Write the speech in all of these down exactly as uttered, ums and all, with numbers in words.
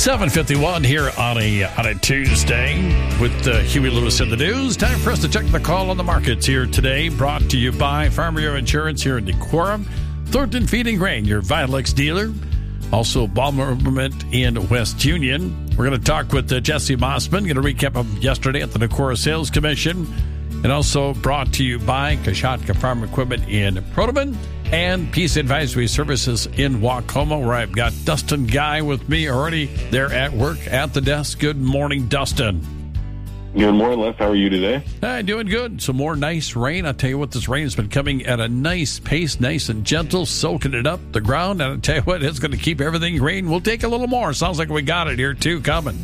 seven fifty-one here on a on a Tuesday with uh, Huey Lewis in the news. Time for us to check the call on the markets here today. Brought to you by Farm Bureau Insurance here in Decorah, Thornton Feed and Grain, your Vitalix dealer. Also, Balmer Implement in West Union. We're going to talk with uh, Jesse Mossman. Going to recap of yesterday at the Decorah Sales Commission. And also brought to you by Kashatka Farm Equipment in Proteman and Peace Advisory Services in Wacoma, where I've got Dustin Guy with me already there at work at the desk. Good morning, Dustin. Good morning, Les. How are you today? Hey, doing good. Some more nice rain. I'll tell you what, this rain has been coming at a nice pace, nice and gentle, soaking it up the ground. And I'll tell you what, it's going to keep everything green. We'll take a little more. Sounds like we got it here, too, coming.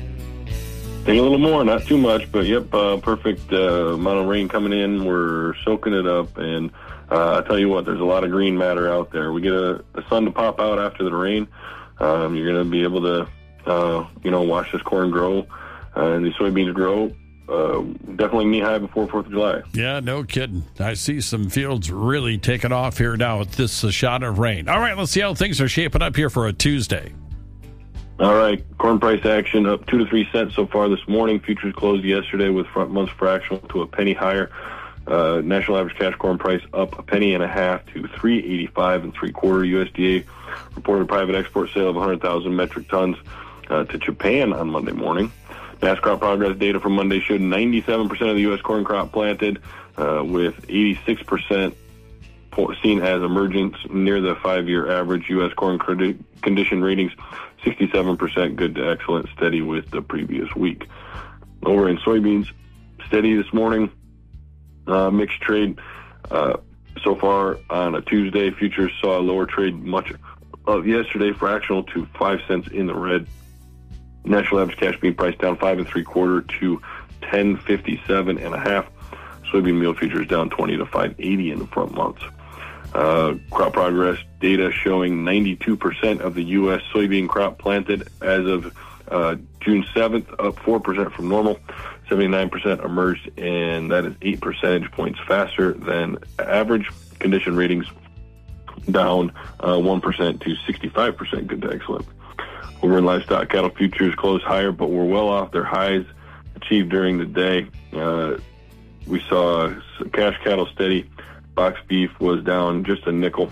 Take a little more, not too much, but yep, uh, perfect uh, amount of rain coming in. We're soaking it up, and uh, I tell you what, there's a lot of green matter out there. We get a, the sun to pop out after the rain. Um, you're going to be able to, uh, you know, watch this corn grow uh, and the soybeans grow. Uh, definitely knee high before fourth of July. Yeah, no kidding. I see some fields really taking off here now with this uh, shot of rain. All right, let's see how things are shaping up here for a Tuesday. All right, corn price action up two to three cents so far this morning. Futures closed yesterday with front months fractional to a penny higher. Uh, national average cash corn price up a penny and a half to three eighty-five and three quarter. U S D A reported private export sale of one hundred thousand metric tons uh, to Japan on Monday morning. Mass crop progress data from Monday showed ninety-seven percent of the U S corn crop planted, uh, with eighty-six percent seen as emergence near the five-year average. U S corn condition ratings sixty-seven percent good to excellent, steady with the previous week. Over in soybeans, steady this morning. Uh, mixed trade uh, so far on a Tuesday. Futures saw a lower trade much of yesterday, fractional to five cents in the red. National average cash bean price down five and three quarter to ten fifty-seven and a half. Soybean meal futures down twenty to five eighty in the front months. Uh, crop progress data showing ninety-two percent of the U S soybean crop planted as of uh, June seventh, up four percent from normal. seventy-nine percent emerged, and that is eight percentage points faster than average. Condition ratings down uh, one percent to sixty-five percent good to excellent. Over in livestock, cattle futures closed higher, but were well off their highs achieved during the day. Uh, we saw cash cattle steady. Box beef was down just a nickel.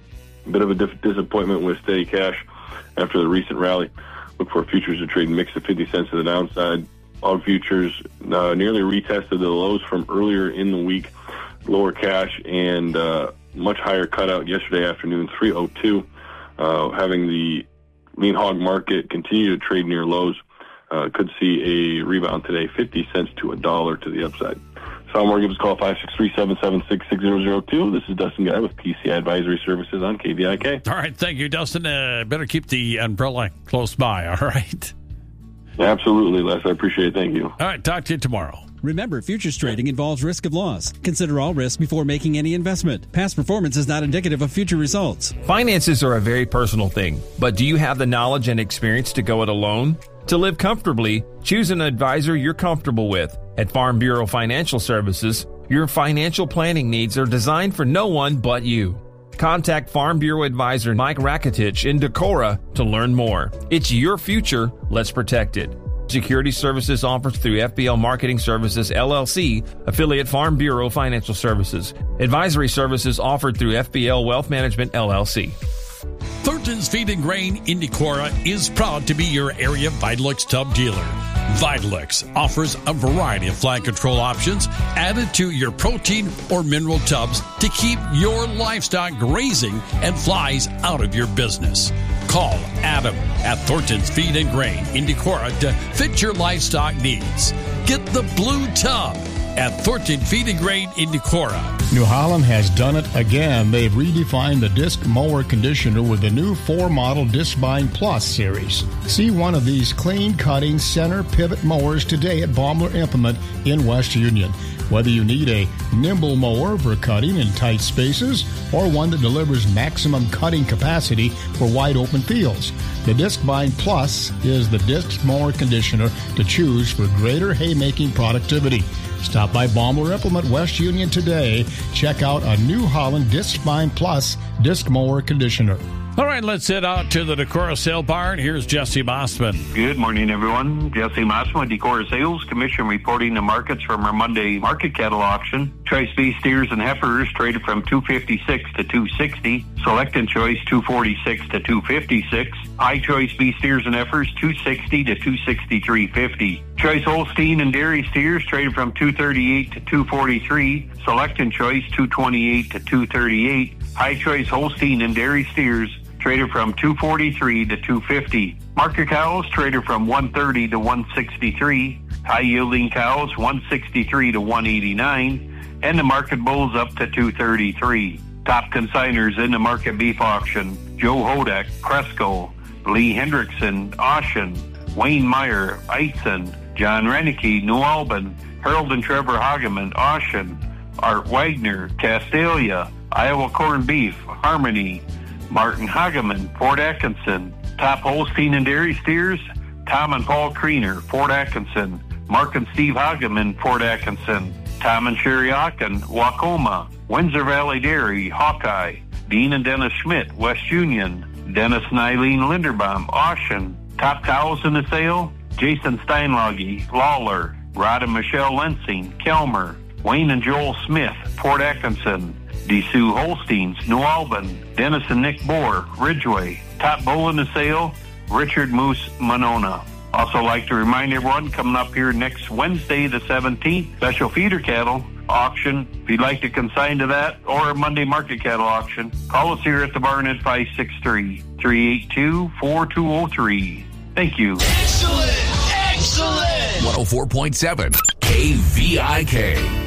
A bit of a dif- disappointment with steady cash after the recent rally. Look for futures to trade mix of fifty cents to the downside. Hog futures uh, nearly retested the lows from earlier in the week. Lower cash and uh, much higher cutout yesterday afternoon, three oh two. Uh, having the lean hog market continue to trade near lows. Uh, could see a rebound today, fifty cents to a dollar to the upside. Salmore, give us a call, five six three, seven seven six, six zero zero two. This is Dustin Guy with P C I Advisory Services on K V I K. All right, thank you, Dustin. Uh, better keep the umbrella close by, all right? Absolutely, Les. I appreciate it. Thank you. All right, talk to you tomorrow. Remember, futures trading involves risk of loss. Consider all risks before making any investment. Past performance is not indicative of future results. Finances are a very personal thing, but do you have the knowledge and experience to go it alone? To live comfortably, choose an advisor you're comfortable with. At Farm Bureau Financial Services, your financial planning needs are designed for no one but you. Contact Farm Bureau Advisor Mike Rakitich in Decorah to learn more. It's your future. Let's protect it. Security services offered through F B L Marketing Services, L L C, affiliate Farm Bureau Financial Services. Advisory services offered through F B L Wealth Management, L L C. Thornton's Feed and Grain in Decorah is proud to be your area Vitalix tub dealer. Vitalix offers a variety of fly control options added to your protein or mineral tubs to keep your livestock grazing and flies out of your business. Call Adam at Thornton's Feed and Grain in Decorah to fit your livestock needs. Get the blue tub at Thornton Feed and Grain in Decorah. New Holland has done it again. They've redefined the disc mower conditioner with the new four-model Discbind Plus series. See one of these clean-cutting center pivot mowers today at Baumler Implement in West Union. Whether you need a nimble mower for cutting in tight spaces or one that delivers maximum cutting capacity for wide-open fields, the Discbind Plus is the disc mower conditioner to choose for greater haymaking productivity. Stop by Baumler Implement West Union today. Check out a New Holland Discbind Plus disc mower conditioner. All right, let's head out to the Decorah Sale Barn. Here's Jesse Mossman. Good morning, everyone. Jesse Mossman, Decorah Sales Commission, reporting the markets from our Monday market cattle auction. Choice beef steers and heifers traded from two fifty-six to two sixty. Select and choice two forty-six to two fifty-six. High choice beef steers and heifers two sixty to two sixty-three fifty. Choice Holstein and dairy steers traded from two thirty-eight to two forty-three. Select and choice two twenty-eight to two thirty-eight. High choice Holstein and dairy steers traded from two forty-three to two fifty. Market cows traded from one thirty to one sixty-three. High yielding cows one sixty-three to one eighty-nine. And the market bulls up to two thirty-three. Top consigners in the market beef auction: Joe Hodak, Cresco, Lee Hendrickson, Oshen, Wayne Meyer, Eitzen, John Renicky, New Albin, Harold and Trevor Hageman, Oshen, Art Wagner, Castalia, Iowa Corn Beef, Harmony, Martin Hageman, Fort Atkinson. Top Holstein and dairy steers: Tom and Paul Kriener, Fort Atkinson, Mark and Steve Hageman, Fort Atkinson, Tom and Sherry Ocken, Wacoma, Windsor Valley Dairy, Hawkeye, Dean and Dennis Schmidt, West Union, Dennis and Eileen Linderbaum, Oshen. Top cows in the sale: Jason Steinlage, Lawler, Rod and Michelle Lensing, Kelmer, Wayne and Joel Smith, Fort Atkinson, DeSue Holsteins, New Albin, Dennis and Nick Bohr, Ridgeway. Top bull in the sale: Richard Moose, Monona. Also like to remind everyone, coming up here next Wednesday the seventeenth, special feeder cattle auction. If you'd like to consign to that or a Monday market cattle auction, call us here at the barn at five six three, three eight two, four two zero three. Thank you. Excellent! Excellent! one oh four point seven K V I K.